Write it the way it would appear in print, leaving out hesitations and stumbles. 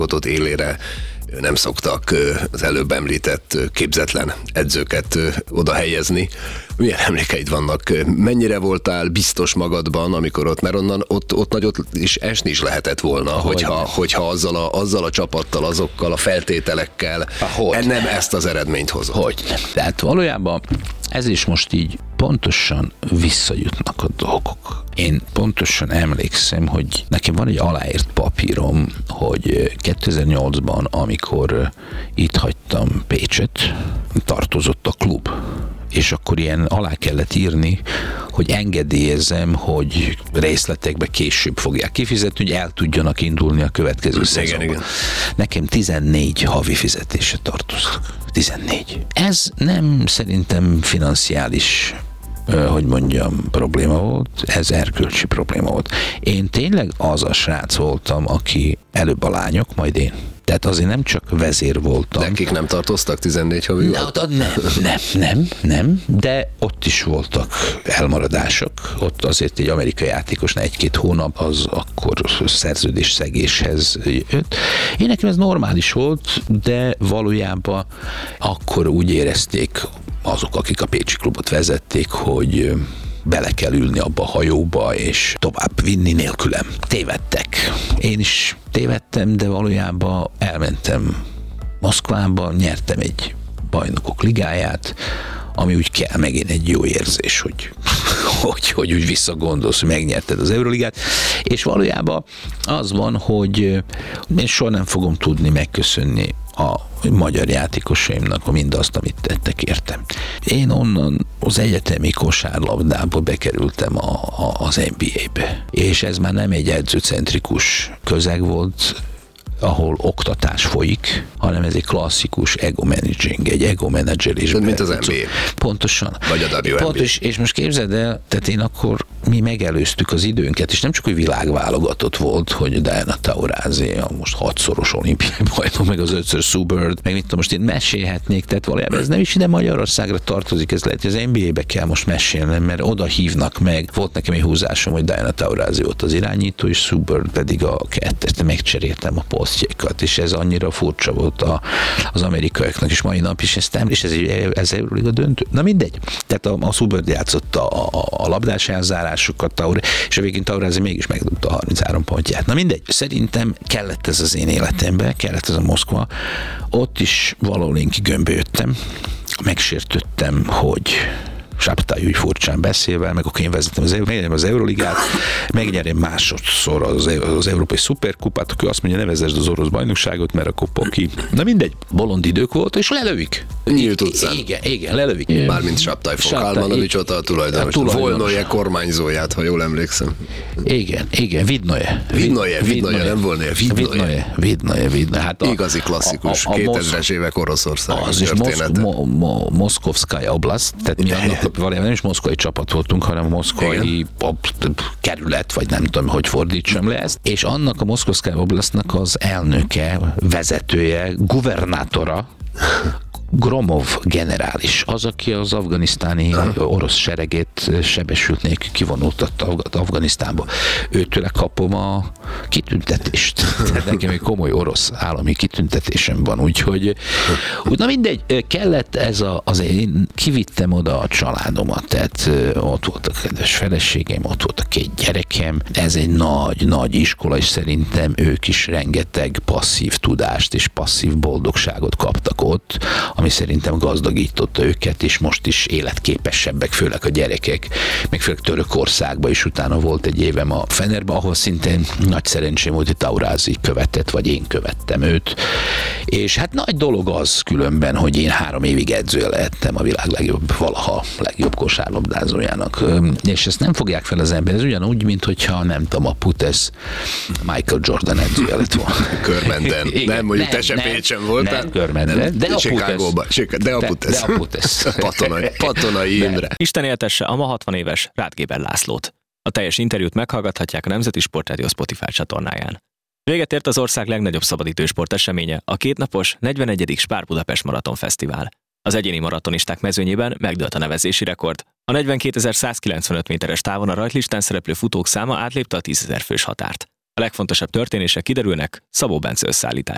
ott élére nem szoktak az előbb említett képzetlen edzőket oda helyezni. Milyen emlékeid vannak? Mennyire voltál biztos magadban, amikor ott, mert onnan ott nagyot is esni is lehetett volna, hogyha azzal a csapattal, azokkal a feltételekkel nem ezt az eredményt hozott. Hogy nem. Tehát valójában ez is most így pontosan visszajutnak a dolgok. Én pontosan emlékszem, hogy nekem van egy aláírt papírom, hogy 2008-ban, amikor itt hagytam Pécset, tartozott a klub. És akkor ilyen alá kellett írni, hogy engedélyezem, hogy részletekbe később fogják kifizetni, hogy el tudjanak indulni a következő szezonban. Igen. Nekem 14 havi fizetése tartoztak. 14. Ez nem szerintem financiális probléma volt, ez erkölcsi probléma volt. Én tényleg az a srác voltam, aki előbb a lányok, majd én. Tehát azért nem csak vezér voltam. Nekik nem tartoztak 14 havi? Nem, de ott is voltak elmaradások. Ott azért egy amerikai játékosnál 1-2 hónap az akkor szerződésszegéshez jött. Én nekem ez normális volt, de valójában akkor úgy érezték azok, akik a Pécsi klubot vezették, hogy bele kell ülni abba a hajóba, és tovább vinni nélkülem. Tévedtek. Én is tévedtem, de valójában elmentem Moszkvába, nyertem egy bajnokok ligáját, ami úgy kell, megint egy jó érzés, hogy úgy visszagondolsz, hogy megnyerted az Euroligát, és valójában az van, hogy én soha nem fogom tudni megköszönni a magyar játékosaimnak mindazt, amit tettek értem. Én onnan az egyetemi kosárlabdába bekerültem az NBA-be, és ez már nem egy edzőcentrikus közeg volt, ahol oktatás folyik, hanem ez egy klasszikus ego managing, egy ego menedzselés. Mint az NBA. Pontosan. Vagy a WNBA. Pontos, és most képzeld el, tehát én akkor mi megelőztük az időnket, és nem csak, hogy világválogatott volt, hogy Diana Taurasi a most 6-szoros olimpiai bajnok, meg az 5-ször Sue Bird, meg mit tudom, most én mesélhetnék, tehát valójában ez nem is ide Magyarországra tartozik, ez lehet, hogy az NBA-be kell most mesélnem, mert oda hívnak meg. Volt nekem egy húzásom, hogy Diana Taurasi ott az irányító, és Sue Bird pedig a kettest, megcseréltem a posztjaikat, és ez annyira furcsa volt az amerikaiaknak, és mai nap is és ez Euroliga döntő. Na mindegy. Tehát a Sue Bird játszotta a labdás elzárásokat, és a végén Taurasi mégis megdobta a 33 pontját. Na mindegy. Szerintem kellett ez az én életembe, kellett ez a Moszkva. Ott is valahol én kigömbölyödtem, megsértődtem, hogy Saptai úgy furcsán beszélve, meg akkor én vezetem az Euroligát, megnyerjem másodszor az Európai Szuperkupát, akkor azt mondja, ne vezesd az orosz bajnokságot, mert akkor poki. Na mindegy, bolond idők volt, és lelövik. Nyílt utcán. Igen, lelövik. Mármint Saptai Fokalmanovics ott a tulajdonos. Volnoje kormányzóját, ha jól emlékszem. Igen, Vidnoje, nem Volnoje, Vidnoje. Hát igazi klasszikus, 2000-es évek Oroszország története. Moszkovszkaja oblast, tehát mi annak valójában nem is moszkvai csapat voltunk, hanem moszkvai kerület, vagy nem tudom, hogy fordítsam le ezt, és annak a Moszkovszkaja oblastnak az elnöke, vezetője, guvernátora, Gromov generális, az, aki az afganisztáni orosz seregét sebesült nélkül kivonultatta Afganisztánba. Őtőle kapom a kitüntetést. Tehát nekem egy komoly orosz állami kitüntetésem van, úgyhogy na mindegy, kellett ez én kivittem oda a családomat, tehát ott volt a kedves feleségem, ott volt a 2 gyerekem, ez egy nagy iskola, és szerintem ők is rengeteg passzív tudást és passzív boldogságot kaptak ott, ami szerintem gazdagította őket, és most is életképesebbek, főleg a gyerekek, meg főleg Törökországban is utána volt egy évem a Fenerben, ahol szintén nagy szerencsém volt, hogy Taurasi követett, vagy én követtem őt. És hát nagy dolog az különben, hogy én 3 évig edzője lehettem a világ valaha legjobb kosárlabdázójának. És ezt nem fogják fel az ember, ez ugyanúgy, mint hogyha nem tudom, a Putes Michael Jordan edzője lett volna. Körmenden. Nem, mondjuk te sem Pécsen voltál. Nem, Körmenden. De a Putes. Patonai Imre. Isten éltesse a ma 60 éves Ráth Géber Lászlót. A teljes interjút meghallgathatják a Nemzeti Sportrádió Spotify csatornáján. Véget ért az ország legnagyobb szabadidősport eseménye, a 2 napos 41. Spár Budapest Maraton Fesztivál. Az egyéni maratonisták mezőnyében megdőlt a nevezési rekord. A 42.195 méteres távon a rajtlistán szereplő futók száma átlépte a 10 000 fős határt. A legfontosabb történések kiderülnek Szabó Bence összeállításában.